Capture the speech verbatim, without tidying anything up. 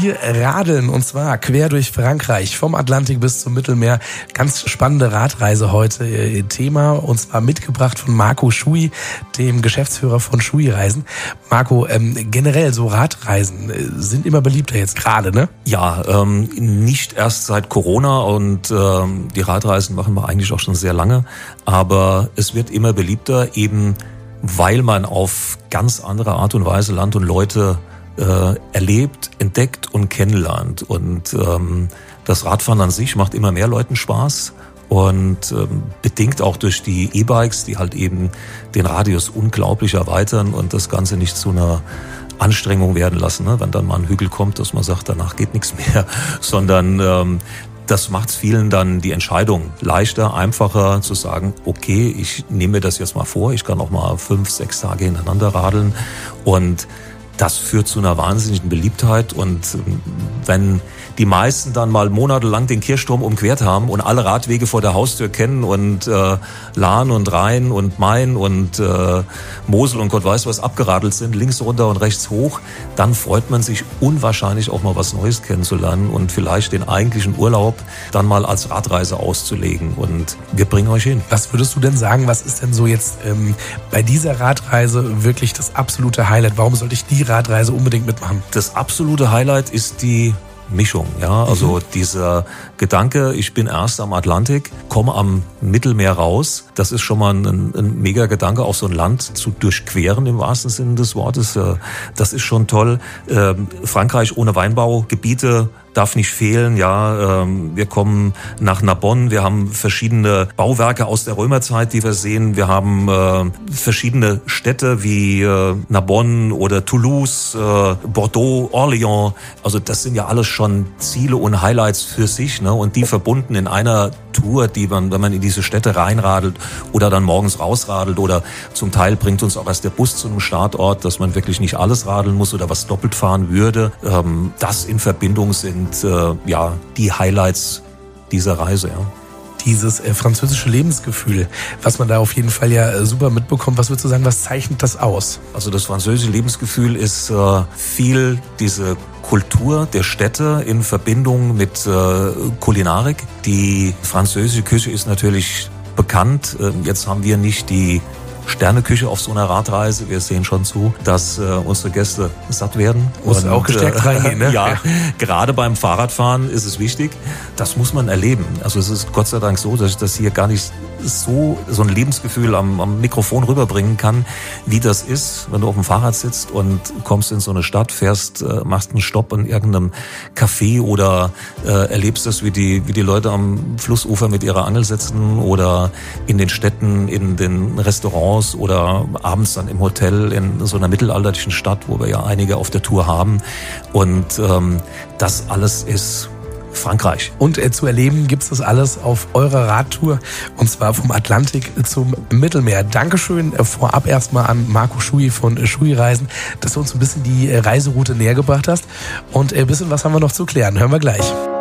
Wir radeln und zwar quer durch Frankreich, vom Atlantik bis zum Mittelmeer. Ganz spannende Radreise heute äh, Thema und zwar mitgebracht von Marco Schui, dem Geschäftsführer von Schui Reisen. Marco, ähm, generell so Radreisen äh, sind immer beliebter jetzt gerade, ne? Ja, ähm, nicht erst seit Corona und ähm, die Radreisen machen wir eigentlich auch schon sehr lange, aber es wird immer beliebter, eben weil man auf ganz andere Art und Weise Land und Leute äh, erlebt, entdeckt und kennenlernt. Und ähm, das Radfahren an sich macht immer mehr Leuten Spaß und ähm, bedingt auch durch die E-Bikes, die halt eben den Radius unglaublich erweitern und das Ganze nicht zu einer Anstrengung werden lassen, ne? Wenn dann mal ein Hügel kommt, dass man sagt, danach geht nichts mehr, sondern ähm, das macht es vielen dann die Entscheidung leichter, einfacher zu sagen, okay, ich nehme mir das jetzt mal vor, ich kann auch mal fünf, sechs Tage hintereinander radeln und das führt zu einer wahnsinnigen Beliebtheit und wenn die meisten dann mal monatelang den Kirchturm umquert haben und alle Radwege vor der Haustür kennen und äh, Lahn und Rhein und Main und äh, Mosel und Gott weiß was abgeradelt sind, links runter und rechts hoch, dann freut man sich unwahrscheinlich auch mal was Neues kennenzulernen und vielleicht den eigentlichen Urlaub dann mal als Radreise auszulegen und wir bringen euch hin. Was würdest du denn sagen, was ist denn so jetzt ähm, bei dieser Radreise wirklich das absolute Highlight? Warum sollte ich die Radreise unbedingt mitmachen? Das absolute Highlight ist die Mischung, ja, also mhm. dieser Gedanke, ich bin erst am Atlantik, komme am Mittelmeer raus, das ist schon mal ein, ein mega Gedanke, auch so ein Land zu durchqueren im wahrsten Sinne des Wortes, das ist schon toll. Frankreich ohne Weinbaugebiete darf nicht fehlen, ja, wir kommen nach Narbonne, wir haben verschiedene Bauwerke aus der Römerzeit, die wir sehen, wir haben verschiedene Städte wie Narbonne oder Toulouse, Bordeaux, Orléans, also das sind ja alles schon Ziele und Highlights für sich, ne, und die verbunden in einer Tour, die man, wenn man in diese Städte reinradelt oder dann morgens rausradelt oder zum Teil bringt uns auch erst der Bus zu einem Startort, dass man wirklich nicht alles radeln muss oder was doppelt fahren würde, das in Verbindung sind ja die Highlights dieser Reise, ja. Dieses äh, französische Lebensgefühl, was man da auf jeden Fall ja äh, super mitbekommt. Was würdest du sagen, was zeichnet das aus? Also das französische Lebensgefühl ist äh, viel diese Kultur der Städte in Verbindung mit äh, Kulinarik. Die französische Küche ist natürlich bekannt. Äh, jetzt haben wir nicht die Sterneküche auf so einer Radreise. Wir sehen schon zu, dass äh, unsere Gäste satt werden. Muss und, auch gestärkt äh, reingehen, ne? Ja, ja, gerade beim Fahrradfahren ist es wichtig. Das muss man erleben. Also es ist Gott sei Dank so, dass ich das hier gar nicht so, so ein Lebensgefühl am, am Mikrofon rüberbringen kann, wie das ist, wenn du auf dem Fahrrad sitzt und kommst in so eine Stadt, fährst, äh, machst einen Stopp in irgendeinem Café oder äh, erlebst das, wie die, wie die Leute am Flussufer mit ihrer Angel sitzen oder in den Städten, in den Restaurants oder abends dann im Hotel in so einer mittelalterlichen Stadt, wo wir ja einige auf der Tour haben. Und ähm, das alles ist Frankreich. Und äh, zu erleben gibt's das alles auf eurer Radtour und zwar vom Atlantik zum Mittelmeer. Dankeschön äh, vorab erstmal an Marco Schui von äh, Schui Reisen, dass du uns ein bisschen die äh, Reiseroute näher gebracht hast und ein äh, bisschen was haben wir noch zu klären. Hören wir gleich.